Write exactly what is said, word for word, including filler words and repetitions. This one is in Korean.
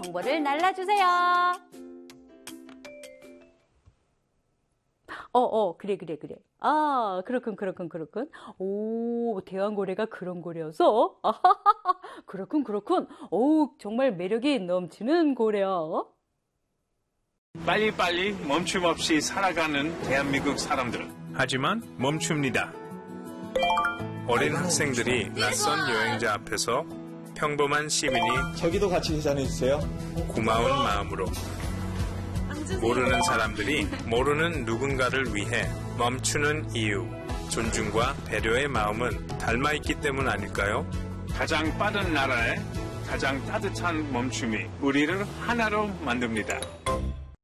정보를 날라주세요. 어, 어, 그래, 그래, 그래. 아, 그렇군, 그렇군, 그렇군. 오, 대왕고래가 그런 고래여서? 아하하하, 그렇군, 그렇군. 오, 정말 매력이 넘치는 고래야. 빨리빨리 멈춤 없이 살아가는 대한민국 사람들은 하지만 멈춥니다. 어린 학생들이 낯선 여행자 앞에서 평범한 시민이 저기도 같이 계산해주세요. 고마운 마음으로 모르는 사람들이 모르는 누군가를 위해 멈추는 이유, 존중과 배려의 마음은 닮아있기 때문 아닐까요? 가장 빠른 나라의 가장 따뜻한 멈춤이 우리를 하나로 만듭니다.